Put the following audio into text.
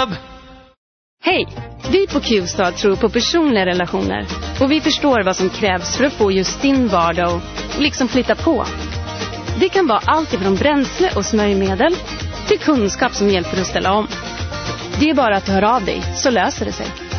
snabb. Hej! Vi på Q-Star tror på personliga relationer. Och vi förstår vad som krävs för att få just din vardag och liksom flytta på. Det kan vara allt ifrån bränsle och smörjmedel till kunskap som hjälper att ställa om. Det är bara att höra av dig, så löser det sig.